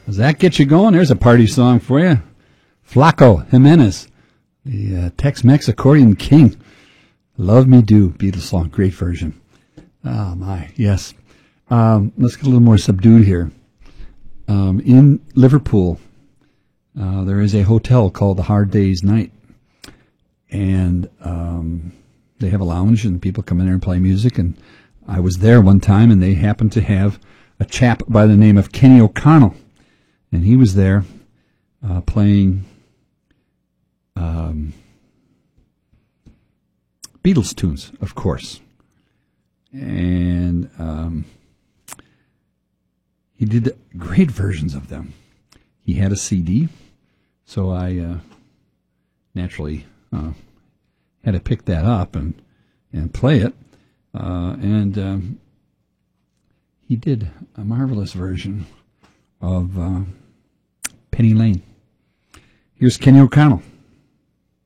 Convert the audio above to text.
Does that get you going? There's a party song for you. Flaco Jimenez, the Tex-Mex accordion king. Love Me Do, Beatles song, great version. Oh my, yes. Let's get a little more subdued here. In Liverpool, there is a hotel called the Hard Day's Night, and they have a lounge and people come in there and play music. And I was there one time, and they happened to have a chap by the name of Kenny O'Connell, and he was there playing Beatles tunes, of course. And he did great versions of them. He had a CD, so I naturally had to pick that up and play it. And he did a marvelous version of Penny Lane. Here's Kenny O'Connell.